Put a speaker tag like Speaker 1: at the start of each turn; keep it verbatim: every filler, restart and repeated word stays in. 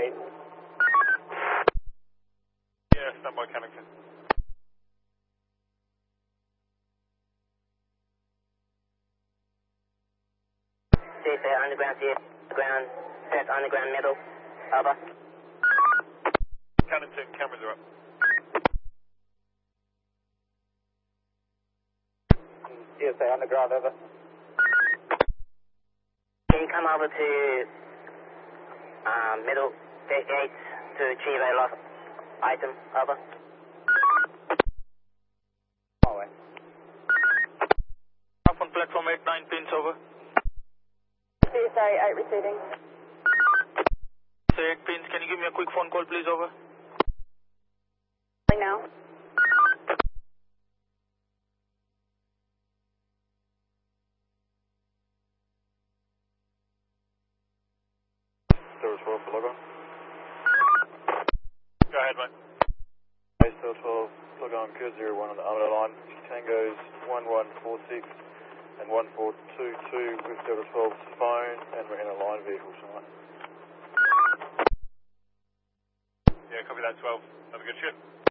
Speaker 1: eight.
Speaker 2: Yeah, stand by Cannington.
Speaker 3: Stay there, underground here. Ground, set underground middle. Over.
Speaker 2: Cannington, cameras are up.
Speaker 1: C S A underground, over.
Speaker 3: Can you come over to um, middle gate eight to achieve a lost item? Over.
Speaker 1: Hallway.
Speaker 2: Up on platform eight, nine pins, over.
Speaker 4: C S A eight receiving.
Speaker 2: Say eight pins, can you give me a quick phone call, please, over?
Speaker 4: Now.
Speaker 2: Zero twelve for log on. Go ahead, mate.
Speaker 5: Base Zero twelve, log on, Q zero one on the Armadale line. Tango's one one four six and one four two two with Zero twelve's phone, and we're in a line vehicle tonight.
Speaker 2: Yeah, copy that, twelve. Have a good trip.